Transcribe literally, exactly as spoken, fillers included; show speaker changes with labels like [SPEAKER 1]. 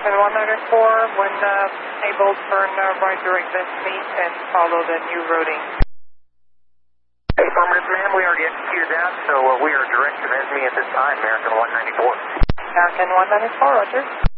[SPEAKER 1] American one ninety-four, when uh, able, turn uh, right direct Esme and follow the new routing.
[SPEAKER 2] Affirmative, ma'am. We already executed that, so uh, we are direct to Esme at this time, American one ninety-four.
[SPEAKER 1] American one ninety-four, roger.